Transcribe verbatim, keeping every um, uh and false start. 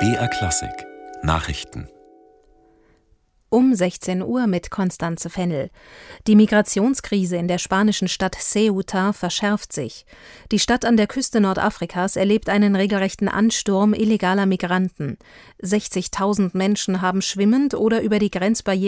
B R Klassik Nachrichten Um sechzehn Uhr mit Constanze Fennel. Die Migrationskrise in der spanischen Stadt Ceuta verschärft sich. Die Stadt an der Küste Nordafrikas erlebt einen regelrechten Ansturm illegaler Migranten. sechzigtausend Menschen haben schwimmend oder über die Grenzbarriere